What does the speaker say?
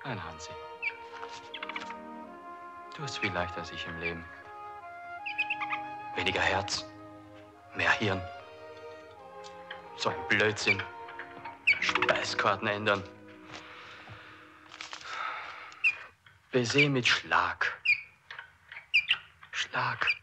Nein, Hansi. Du hast viel leichter als ich im Leben. Weniger Herz, mehr Hirn. So ein Blödsinn. Speiskarten ändern. Baiser mit Schlag. Schlag.